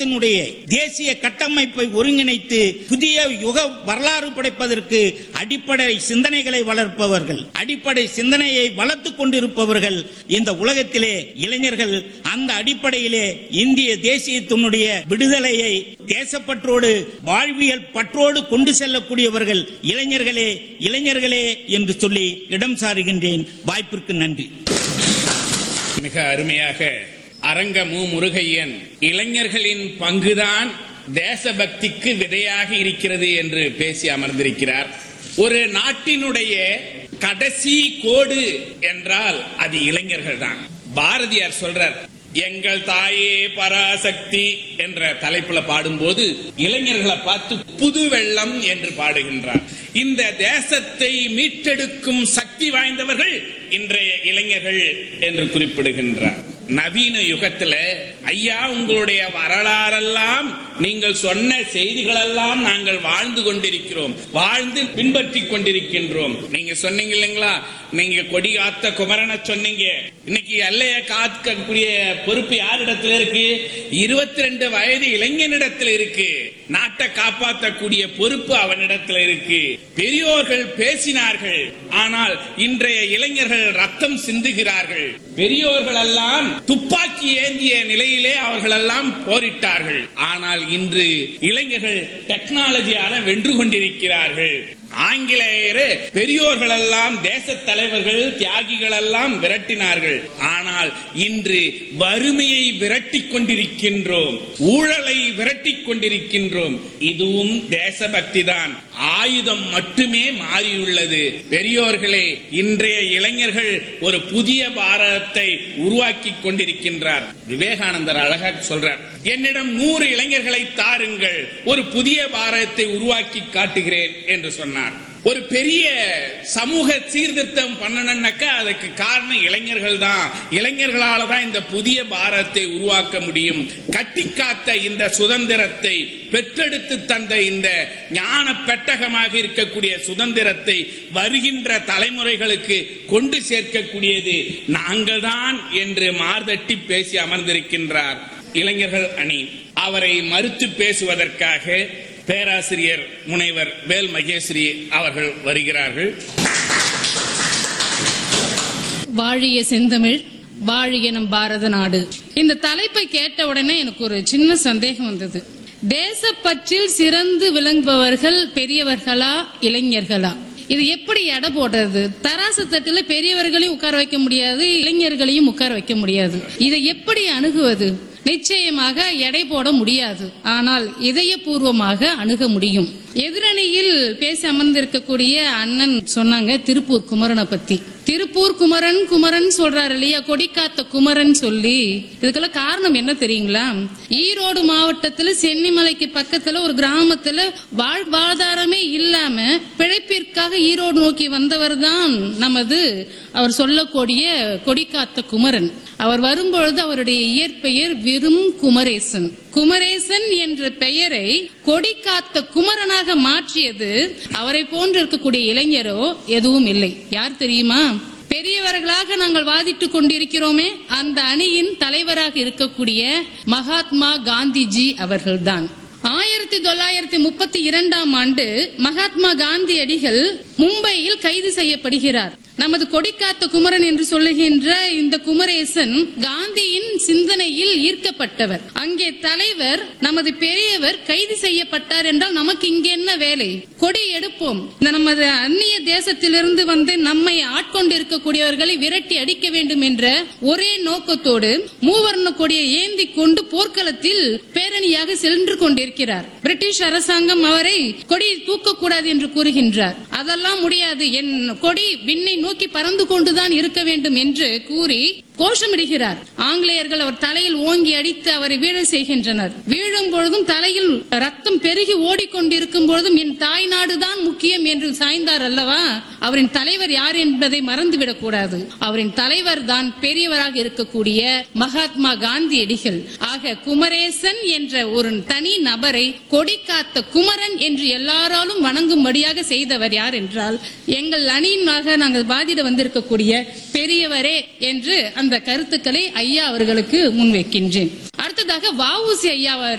தேசத்தினுடைய தேசிய கட்டமைப்பை ஒருங்கிணைத்து புதிய யுக வரலாறு படைப்பதற்கு அடிப்படை சிந்தனைகளை வளர்ப்பவர்கள், அடிப்படை சிந்தனையை வளர்த்துக் கொண்டிருப்பவர்கள் இந்த உலகத்திலே இளைஞர்கள். அந்த அடிப்படையிலே இந்திய தேசியத்தினுடைய விடுதலையை தேசப்பற்றோடு வாழ்வியல் பற்றோடு கொண்டு செல்லக்கூடியவர்கள் இளைஞர்களே இளைஞர்களே என்று சொல்லி இடம் சாருகின்றேன். வாய்ப்பிற்கு நன்றி. மிக அருமையாக அரங்க மு. முருகையன் இளைஞர்களின் பங்குதான் தேசபக்திக்கு விதையாக இருக்கிறது என்று பேசி அமர்ந்திருக்கிறார். ஒரு நாட்டினுடைய கடைசி கோடு என்றால் அது இளைஞர்கள் தான். பாரதியார் சொல்றார், எங்கள் தாயே பராசக்தி என்ற தலைப்புல பாடும்போது இளைஞர்களை பார்த்து புது வெள்ளம் என்று பாடுகின்றார். இந்த தேசத்தை மீட்டெடுக்கும் சக்தி வாய்ந்தவர்கள் இன்றைய இளைஞர்கள் என்று குறிப்பிடுகின்றார். நவீன யுகத்துல ஐயா உங்களுடைய வரலாறெல்லாம் நீங்கள் சொன்ன செய்திகளெல்லாம் நாங்கள் வாழ்ந்து கொண்டிருக்கிறோம், வாழ்ந்து பின்பற்றி கொண்டிருக்கின்றோம். நீங்க சொன்னீங்க இல்லைங்களா, நீங்க கொடி காத்த குமரனை சொன்னீங்க. இன்னைக்கு எல்லைய காக்கக்கூடிய பொறுப்பு யாரிடத்துல இருக்கு? 22 வயது இளைஞனிடத்தில் இருக்கு. நாட்டை காப்பாற்றக்கூடிய பொறுப்பு அவனிடத்தில் இருக்கு. பெரியோர்கள் பேசினார்கள், ஆனால் இன்றைய இளைஞர்கள் ரத்தம் சிந்துகிறார்கள். பெரியோர்கள் எல்லாம் துப்பாக்கி ஏந்திய நிலையிலே அவர்கள் எல்லாம் போரிட்டார்கள். ஆனால் இன்று இளைஞர்கள் டெக்னாலஜியால வென்று கொண்டிருக்கிறார்கள். ஆங்கிலேயர் பெரியோர்கள் எல்லாம் தேச தலைவர்கள் தியாகிகள் எல்லாம் விரட்டினார்கள். ஆனால் இன்று வறுமையை விரட்டி கொண்டிருக்கின்றோம், ஊழலை விரட்டி கொண்டிருக்கின்றோம். இதுவும் தேசபக்தி தான். ஆயுதம் மட்டுமே மாறியுள்ளது. பெரியோர்களே, இன்றைய இளைஞர்கள் ஒரு புதிய பாரதத்தை உருவாக்கி கொண்டிருக்கின்றார். விவேகானந்தர் அழகாக சொல்றார், என்னிடம் 100 இளைஞர்களை தாருங்கள், ஒரு புதிய பாரதத்தை உருவாக்கி காட்டுகிறேன் என்று சொன்னார். ஒரு பெரிய சமூக சீர்திருத்தம் பண்ணணும்னாக்கா அதுக்கு காரணம் இளைஞர்கள் தான். இளைஞர்களால தான் இந்த புதிய பாரதத்தை உருவாக்க முடியும். கட்டி காத்த இந்த சுதந்திரத்தை, பெற்றெடுத்து தந்த இந்த ஞான பெட்டகமாக இருக்கக்கூடிய சுதந்திரத்தை வருகின்ற தலைமுறைகளுக்கு கொண்டு சேர்க்கக்கூடியது நாங்கள் தான் என்று மார்தட்டி பேசி அமர்ந்திருக்கின்றார் இளைஞர்கள் அணி. அவரை மறுத்து பேசுவதற்காக பேராசிரியர் முனைவர் வேல் மகேஸ்வரி அவர்கள் வருகிறார்கள். வாழிய செந்தமிழ், வாழிய நம் பாரத நாடு. இந்த தலைப்பை கேட்ட உடனே எனக்கு ஒரு சின்ன சந்தேகம் வந்தது. தேசப்பற்றில் சிறந்து விளங்குபவர்கள் பெரியவர்களா இளைஞர்களா? இது எப்படி எடை போடுறது? தராசு தட்டுல பெரியவர்களையும் உட்கார வைக்க முடியாது, இளைஞர்களையும் உட்கார வைக்க முடியாது. இதை எப்படி அணுகுவது? நிச்சயமாக எடை போட முடியாது, ஆனால் இதயபூர்வமாக அணுக முடியும். எதிரணியில் பேசி அமர்ந்திருக்கக்கூடிய அண்ணன் சொன்னாங்க திருப்பூர் குமரனை பத்தி. திருப்பூர் குமரன் குமரன் சொல்றாரு இல்லையா, கொடிக்காத்த குமரன் சொல்லி. இதுக்கெல்லாம் காரணம் என்ன தெரியுங்களா? ஈரோடு மாவட்டத்துல சென்னிமலைக்கு பக்கத்துல ஒரு கிராமத்துல வாழ்வாதாரமே இல்லாம பிழைப்பிற்காக ஈரோடு நோக்கி வந்தவர் தான் நமது அவர் சொல்லக்கூடிய கொடிக்காத்த குமரன். அவர் வரும்பொழுது அவருடைய இயற்பெயர் வெறும் குமரேசன். குமரேசன் என்ற பெயரை கொடிக்காத்த குமரனாக மாற்றியது அவரை போன்று இருக்கக்கூடிய இளைஞரோ எதுவும் இல்லை. யார் தெரியுமா? பெரியவர்களாக நாங்கள் வாதிட்டுக் கொண்டிருக்கிறோமே அந்த அணியின் தலைவராக இருக்கக்கூடிய மகாத்மா காந்திஜி அவர்கள்தான். 1932ஆம் ஆண்டு மகாத்மா காந்தியடிகள் மும்பையில் கைது செய்யப்படுகிறார். நமது கொடிக்காத்த குமரன் என்று சொல்லுகின்ற இந்த குமரேசன் காந்தியின் சிந்தனையில் ஈர்க்கப்பட்டவர். அங்கே தலைவர் நமது பெரியவர் கைது செய்யப்பட்டார் என்றால் நமக்கு இங்கே என்ன வேலை? கொடி எடுப்போம். நமது அந்நிய தேசத்திலிருந்து வந்து நம்மை ஆட்கொண்டிருக்கக்கூடியவர்களை விரட்டி அடிக்க வேண்டும் என்ற ஒரே நோக்கத்தோடு மூவர்ண கொடியை ஏந்தி கொண்டு போர்க்களத்தில் பேரணியாக சென்று கொண்டிருக்கிறார். பிரிட்டிஷ் அரசாங்கம் அவரை கொடியை தூக்கக்கூடாது என்று கூறுகின்றார். அதெல்லாம் முடியாது, என் கொடி விண்ணை நோக்கி பறந்து கொண்டுதான் இருக்க வேண்டும் என்று கூறி கோஷமிடுகிறார். ஆங்கிலேயர்கள் அவர் தலையில் ஓங்கி அடித்து அவரை வீழ செய்கின்றனர். வீழும் பொழுதும் தலையில் ரத்தம் பெருகி ஓடிக்கொண்டிருக்கும் பொழுதும் என் தாய் நாடுதான் முக்கியம் என்று சாய்ந்தார் அல்லவா? அவரின் தலைவர் யார் என்பதை மறந்துவிடக் கூடாது. அவரின் தலைவர் தான் பெரியவராக இருக்கக்கூடிய மகாத்மா காந்தியடிகள். ஆக குமரேசன் என்ற ஒரு தனி நபரை கொடிக்காத்த குமரன் என்று எல்லாராலும் வணங்கும்படியாக செய்தவர் யார் என்றால் எங்கள் அணியினாக நாங்கள் வாதிட வந்திருக்கக்கூடிய பெரியவரே என்று அந்த கருத்துக்களை ஐயா அவர்களுக்கு முன்வைக்கின்றேன். அடுத்ததாக வ.உ.சி. ஐயா